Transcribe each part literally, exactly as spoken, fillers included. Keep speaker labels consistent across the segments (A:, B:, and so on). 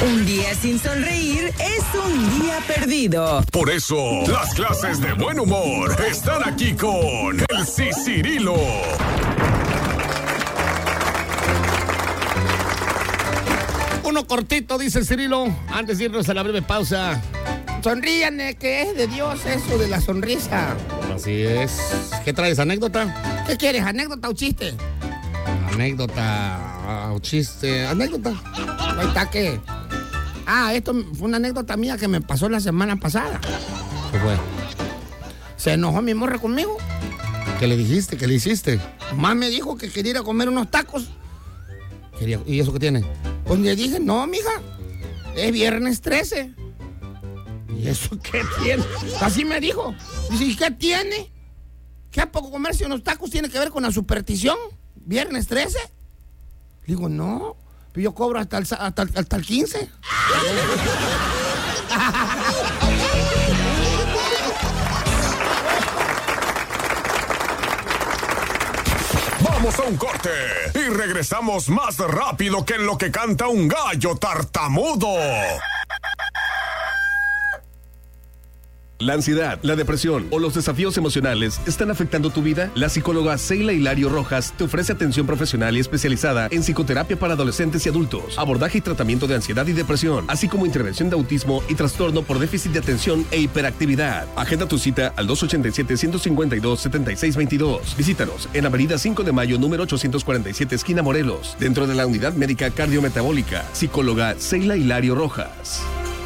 A: Un día sin sonreír es un día perdido.
B: Por eso, las clases de buen humor están aquí con el Cicirilo.
C: Uno cortito, dice el Cirilo, antes de irnos a la breve pausa. Sonríanle, que es de Dios eso de la sonrisa. Así es. ¿Qué traes, anécdota? ¿Qué quieres, anécdota o chiste? Anécdota o chiste. Anécdota. Ahí está, ¿qué? Ah, esto fue una anécdota mía que me pasó la semana pasada. ¿Qué fue? Se enojó mi morra conmigo. ¿Qué le dijiste? ¿Qué le hiciste? Mamá me dijo que quería ir a comer unos tacos. Quería, ¿y eso qué tiene? Pues le dije, no, mija, es viernes trece. ¿Y eso qué tiene? Así me dijo. Dice, ¿y qué tiene? ¿Qué a poco comerse unos tacos tiene que ver con la superstición? ¿Viernes trece? Digo, no, pero yo cobro hasta el, hasta, el, hasta el quince.
B: Vamos a un corte y regresamos más rápido que en lo que canta un gallo tartamudo.
D: La ansiedad, la depresión o los desafíos emocionales están afectando tu vida. La psicóloga Seila Hilario Rojas te ofrece atención profesional y especializada en psicoterapia para adolescentes y adultos, abordaje y tratamiento de ansiedad y depresión, así como intervención de autismo y trastorno por déficit de atención e hiperactividad. Agenda tu cita al dos ochenta y siete, ciento cincuenta y dos, setenta y seis veintidós. Visítanos en Avenida cinco de Mayo, número ochocientos cuarenta y siete, esquina Morelos, dentro de la Unidad Médica Cardiometabólica. Psicóloga Seila Hilario Rojas.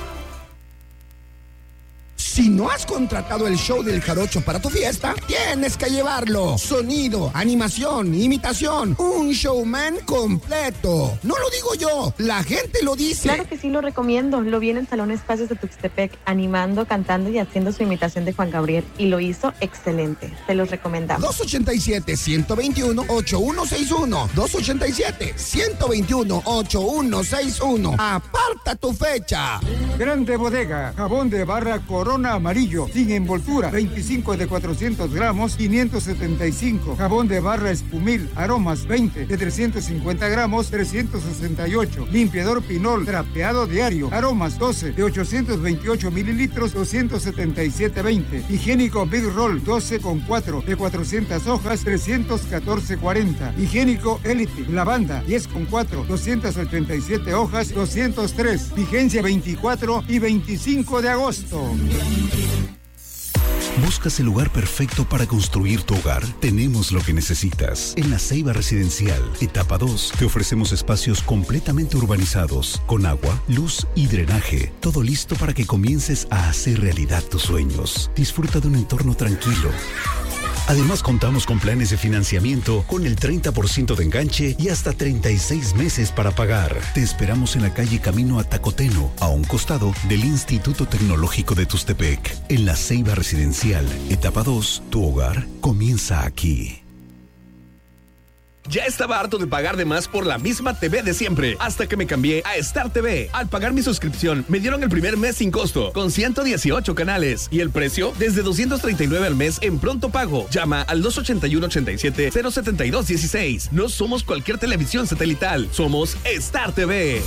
E: Si no has contratado el show del Jarocho para tu fiesta, tienes que llevarlo. Sonido, animación, imitación, un showman completo. No lo digo yo, la gente lo dice.
F: Claro que sí, lo recomiendo. Lo vi en el Salón Espacios de Tuxtepec, animando, cantando y haciendo su imitación de Juan Gabriel. Y lo hizo excelente. Se los recomendamos.
E: dos ochenta y siete, ciento veintiuno, ochenta y uno sesenta y uno. dos ochenta y siete, ciento veintiuno, ochenta y uno sesenta y uno. Aparta tu fecha.
G: Grande Bodega, jabón de barra Corona Amarillo, sin envoltura, veinticinco de cuatrocientos gramos, quinientos setenta y cinco. Jabón de barra Espumil, aromas, veinte de trescientos cincuenta gramos, trescientos sesenta y ocho. Limpiador Pinol, trapeado diario, aromas, doce de ochocientos veintiocho mililitros, doscientos setenta y siete veinte. Higiénico Big Roll, doce con cuatro de cuatrocientas hojas, trescientos catorce cuarenta. Higiénico Elite, lavanda, diez con cuatro, doscientas ochenta y siete hojas, doscientos tres. Vigencia veinticuatro y veinticinco de agosto.
H: ¿Buscas el lugar perfecto para construir tu hogar? Tenemos lo que necesitas. En La Ceiba Residencial, etapa dos, te ofrecemos espacios completamente urbanizados, con agua, luz y drenaje. Todo listo para que comiences a hacer realidad tus sueños. Disfruta de un entorno tranquilo. Además, contamos con planes de financiamiento con el treinta por ciento de enganche y hasta treinta y seis meses para pagar. Te esperamos en la calle Camino a Tacoteno, a un costado del Instituto Tecnológico de Tuxtepec. En La Ceiba Residencial, etapa dos, tu hogar comienza aquí.
D: Ya estaba harto de pagar de más por la misma T V de siempre, hasta que me cambié a Star T V. Al pagar mi suscripción, me dieron el primer mes sin costo, con ciento dieciocho canales, y el precio desde doscientos treinta y nueve al mes en pronto pago. Llama al dos ochenta y uno, ochenta y siete, cero setenta y dos dieciséis. No somos cualquier televisión satelital, somos Star T V.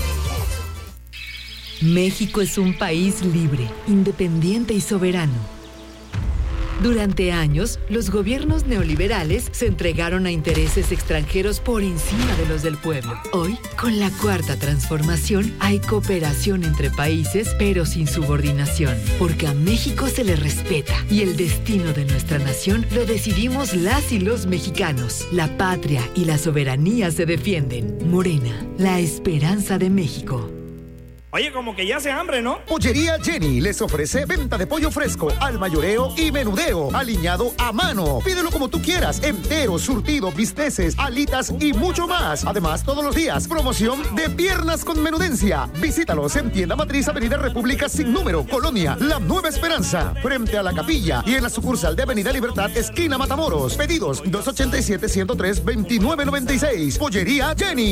I: México es un país libre, independiente y soberano. Durante años, los gobiernos neoliberales se entregaron a intereses extranjeros por encima de los del pueblo. Hoy, con la Cuarta Transformación, hay cooperación entre países, pero sin subordinación, porque a México se le respeta y el destino de nuestra nación lo decidimos las y los mexicanos. La patria y la soberanía se defienden. Morena, la esperanza de México.
J: Oye, como que ya hace hambre, ¿no?
K: Pollería Jenny les ofrece venta de pollo fresco, al mayoreo y menudeo, aliñado a mano. Pídelo como tú quieras, entero, surtido, bisteces, alitas y mucho más. Además, todos los días, promoción de piernas con menudencia. Visítalos en Tienda Matriz, Avenida República sin número, Colonia La Nueva Esperanza, frente a la capilla, y en la sucursal de Avenida Libertad, esquina Matamoros. Pedidos dos ochenta y siete, ciento tres, veintinueve noventa y seis. Pollería Jenny.